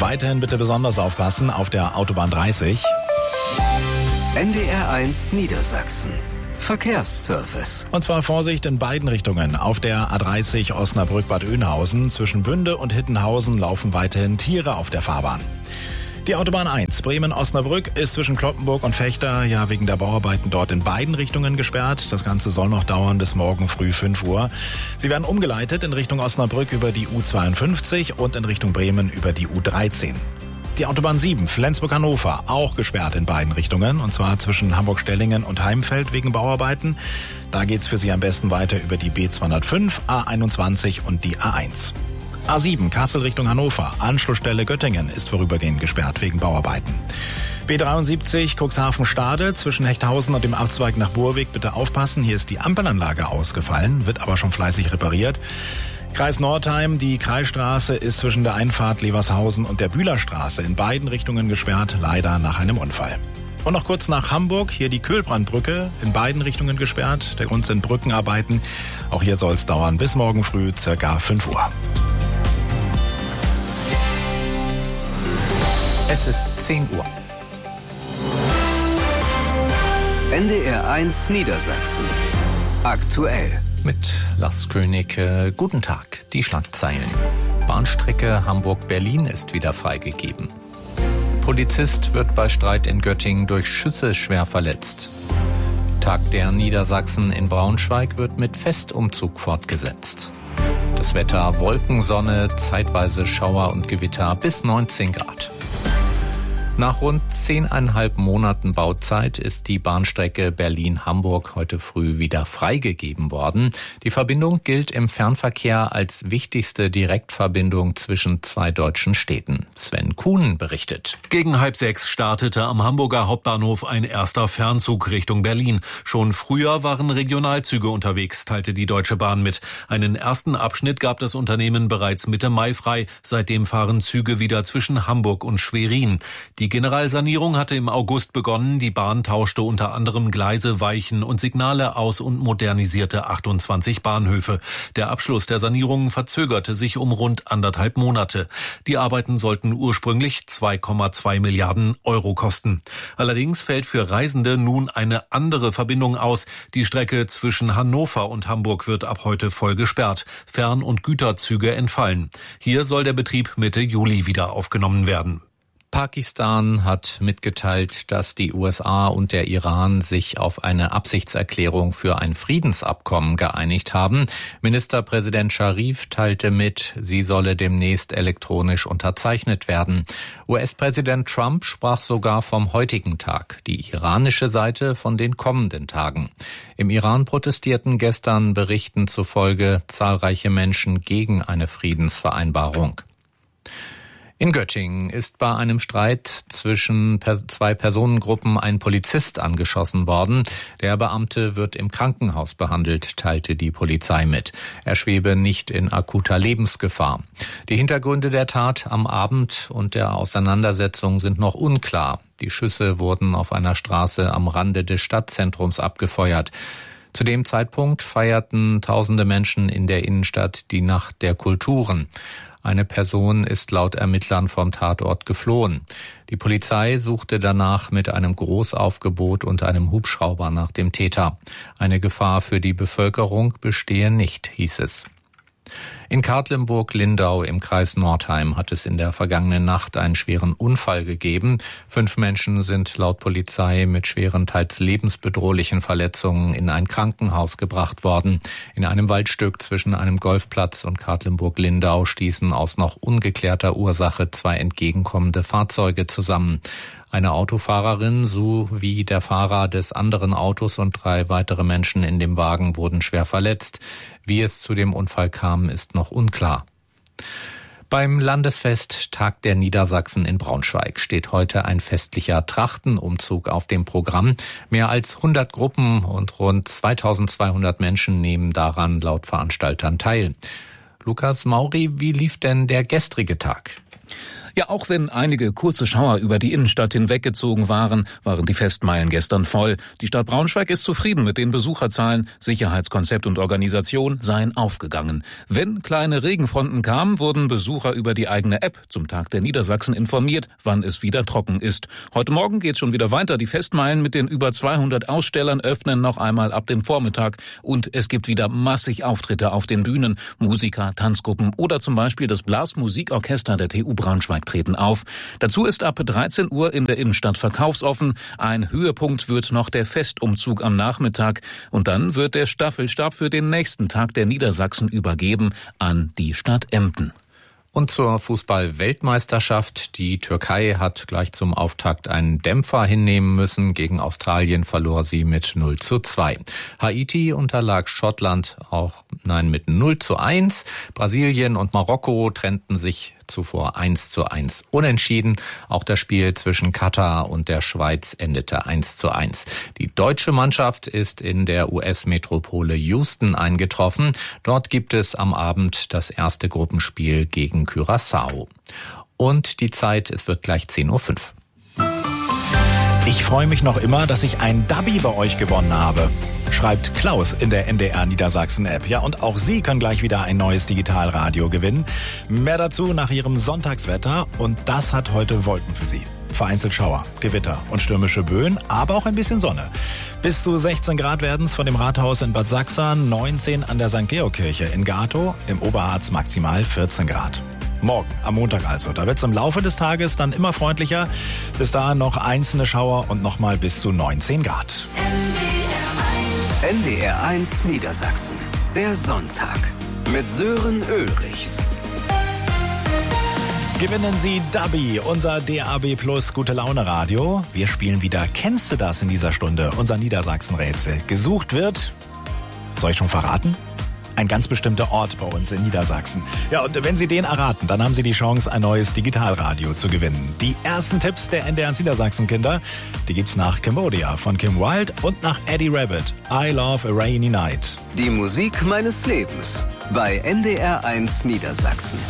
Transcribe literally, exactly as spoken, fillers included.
Weiterhin bitte besonders aufpassen auf der Autobahn dreißig. N D R eins Niedersachsen. Verkehrsservice. Und zwar Vorsicht in beiden Richtungen. Auf der A dreißig Osnabrück-Bad Oeynhausen zwischen Bünde und Hittenhausen laufen weiterhin Tiere auf der Fahrbahn. Die Autobahn eins Bremen-Osnabrück ist zwischen Cloppenburg und Vechta ja wegen der Bauarbeiten dort in beiden Richtungen gesperrt. Das Ganze soll noch dauern bis morgen früh fünf Uhr. Sie werden umgeleitet in Richtung Osnabrück über die U zweiundfünfzig und in Richtung Bremen über die U dreizehn. Die Autobahn sieben Flensburg-Hannover auch gesperrt in beiden Richtungen, und zwar zwischen Hamburg-Stellingen und Heimfeld wegen Bauarbeiten. Da geht's für Sie am besten weiter über die B zweihundertfünf, A einundzwanzig und die A eins. A sieben Kassel Richtung Hannover, Anschlussstelle Göttingen ist vorübergehend gesperrt wegen Bauarbeiten. B dreiundsiebzig Cuxhaven-Stade zwischen Hechthausen und dem Abzweig nach Burweg bitte aufpassen, hier ist die Ampelanlage ausgefallen, wird aber schon fleißig repariert. Kreis Nordheim, die Kreisstraße ist zwischen der Einfahrt Levershausen und der Bühlerstraße in beiden Richtungen gesperrt, leider nach einem Unfall. Und noch kurz nach Hamburg, hier die Köhlbrandbrücke, in beiden Richtungen gesperrt. Der Grund sind Brückenarbeiten. Auch hier soll es dauern bis morgen früh, circa fünf Uhr. Es ist zehn Uhr. N D R eins Niedersachsen. Aktuell. Mit Lars König, äh, guten Tag, die Schlagzeilen. Bahnstrecke Hamburg-Berlin ist wieder freigegeben. Polizist wird bei Streit in Göttingen durch Schüsse schwer verletzt. Tag der Niedersachsen in Braunschweig wird mit Festumzug fortgesetzt. Das Wetter Wolkensonne, zeitweise Schauer und Gewitter bis neunzehn Grad. Nach rund zehneinhalb Monaten Bauzeit ist die Bahnstrecke Berlin-Hamburg heute früh wieder freigegeben worden. Die Verbindung gilt im Fernverkehr als wichtigste Direktverbindung zwischen zwei deutschen Städten. Sven Kuhn berichtet. Gegen halb sechs startete am Hamburger Hauptbahnhof ein erster Fernzug Richtung Berlin. Schon früher waren Regionalzüge unterwegs, teilte die Deutsche Bahn mit. Einen ersten Abschnitt gab das Unternehmen bereits Mitte Mai frei. Seitdem fahren Züge wieder zwischen Hamburg und Schwerin. Die Generalsanierung hatte im August begonnen. Die Bahn tauschte unter anderem Gleise, Weichen und Signale aus und modernisierte achtundzwanzig Bahnhöfe. Der Abschluss der Sanierung verzögerte sich um rund anderthalb Monate. Die Arbeiten sollten ursprünglich zwei Komma zwei Milliarden Euro kosten. Allerdings fällt für Reisende nun eine andere Verbindung aus. Die Strecke zwischen Hannover und Hamburg wird ab heute voll gesperrt. Fern- und Güterzüge entfallen. Hier soll der Betrieb Mitte Juli wieder aufgenommen werden. Pakistan hat mitgeteilt, dass die U S A und der Iran sich auf eine Absichtserklärung für ein Friedensabkommen geeinigt haben. Ministerpräsident Scharif teilte mit, sie solle demnächst elektronisch unterzeichnet werden. U S-Präsident Trump sprach sogar vom heutigen Tag, die iranische Seite von den kommenden Tagen. Im Iran protestierten gestern Berichten zufolge zahlreiche Menschen gegen eine Friedensvereinbarung. In Göttingen ist bei einem Streit zwischen zwei Personengruppen ein Polizist angeschossen worden. Der Beamte wird im Krankenhaus behandelt, teilte die Polizei mit. Er schwebe nicht in akuter Lebensgefahr. Die Hintergründe der Tat am Abend und der Auseinandersetzung sind noch unklar. Die Schüsse wurden auf einer Straße am Rande des Stadtzentrums abgefeuert. Zu dem Zeitpunkt feierten tausende Menschen in der Innenstadt die Nacht der Kulturen. Eine Person ist laut Ermittlern vom Tatort geflohen. Die Polizei suchte danach mit einem Großaufgebot und einem Hubschrauber nach dem Täter. Eine Gefahr für die Bevölkerung bestehe nicht, hieß es. In Katlenburg-Lindau im Kreis Nordheim hat es in der vergangenen Nacht einen schweren Unfall gegeben. Fünf Menschen sind laut Polizei mit schweren, teils lebensbedrohlichen Verletzungen in ein Krankenhaus gebracht worden. In einem Waldstück zwischen einem Golfplatz und Katlenburg-Lindau stießen aus noch ungeklärter Ursache zwei entgegenkommende Fahrzeuge zusammen. Eine Autofahrerin sowie der Fahrer des anderen Autos und drei weitere Menschen in dem Wagen wurden schwer verletzt. Wie es zu dem Unfall kam, ist noch unklar. Beim Landesfest Tag der Niedersachsen in Braunschweig steht heute ein festlicher Trachtenumzug auf dem Programm. Mehr als hundert Gruppen und rund zweitausendzweihundert Menschen nehmen daran laut Veranstaltern teil. Lukas Mauri, wie lief denn der gestrige Tag? Ja, auch wenn einige kurze Schauer über die Innenstadt hinweggezogen waren, waren die Festmeilen gestern voll. Die Stadt Braunschweig ist zufrieden mit den Besucherzahlen. Sicherheitskonzept und Organisation seien aufgegangen. Wenn kleine Regenfronten kamen, wurden Besucher über die eigene App zum Tag der Niedersachsen informiert, wann es wieder trocken ist. Heute Morgen geht's schon wieder weiter. Die Festmeilen mit den über zweihundert Ausstellern öffnen noch einmal ab dem Vormittag. Und es gibt wieder massig Auftritte auf den Bühnen. Musiker, Tanzgruppen oder zum Beispiel das Blasmusikorchester der T U Braunschweig treten auf. Dazu ist ab dreizehn Uhr in der Innenstadt verkaufsoffen. Ein Höhepunkt wird noch der Festumzug am Nachmittag. Und dann wird der Staffelstab für den nächsten Tag der Niedersachsen übergeben an die Stadt Emden. Und zur Fußball-Weltmeisterschaft. Die Türkei hat gleich zum Auftakt einen Dämpfer hinnehmen müssen. Gegen Australien verlor sie mit null zu zwei. Haiti unterlag Schottland auch, nein, mit null zu eins. Brasilien und Marokko trennten sich zuvor eins zu eins unentschieden. Auch das Spiel zwischen Katar und der Schweiz endete eins zu eins. Die deutsche Mannschaft ist in der U S-Metropole Houston eingetroffen. Dort gibt es am Abend das erste Gruppenspiel gegen Curaçao. Und die Zeit, es wird gleich zehn Uhr fünf. Ich freue mich noch immer, dass ich ein Dubby bei euch gewonnen habe, schreibt Klaus in der N D R Niedersachsen App. Ja, und auch Sie können gleich wieder ein neues Digitalradio gewinnen. Mehr dazu nach Ihrem Sonntagswetter. Und das hat heute Wolken für Sie. Vereinzelt Schauer, Gewitter und stürmische Böen, aber auch ein bisschen Sonne. Bis zu sechzehn Grad werden es von dem Rathaus in Bad Sachsen, neunzehn an der Sankt Georg-Kirche in Gatow, im Oberharz maximal vierzehn Grad. Morgen, am Montag also. Da wird es im Laufe des Tages dann immer freundlicher. Bis dahin noch einzelne Schauer und nochmal bis zu neunzehn Grad. N D R eins Niedersachsen. Der Sonntag mit Sören Ulrichs. Gewinnen Sie Dubby, unser D A B Plus Gute Laune Radio. Wir spielen wieder Kennst du das in dieser Stunde? Unser Niedersachsen-Rätsel. Gesucht wird, soll ich schon verraten? Ein ganz bestimmter Ort bei uns in Niedersachsen. Ja, und wenn Sie den erraten, dann haben Sie die Chance, ein neues Digitalradio zu gewinnen. Die ersten Tipps der N D R eins Niedersachsen-Kinder, die gibt's nach Cambodia von Kim Wilde und nach Eddie Rabbit, I Love a Rainy Night. Die Musik meines Lebens bei N D R eins Niedersachsen.